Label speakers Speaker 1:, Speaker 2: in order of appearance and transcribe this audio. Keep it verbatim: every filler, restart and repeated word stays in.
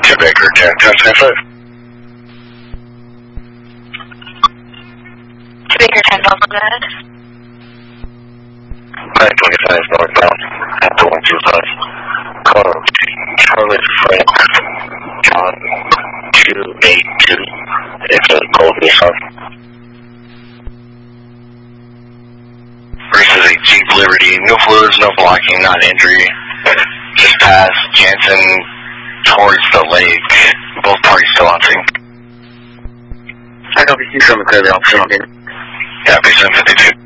Speaker 1: to Baker, ten twenty-five.
Speaker 2: To Baker, ten Delta, go ahead.
Speaker 1: ten twenty-five northbound at the one two five. Car Charlie Frank John two eight two. It's a gold Nissan. Versus a Jeep Liberty. No fluids, no blocking, not injury. Just past Jansen towards the lake. Both parties still on scene.
Speaker 3: I copy you from the clear the option on here.
Speaker 1: Yeah, B seven fifty-two.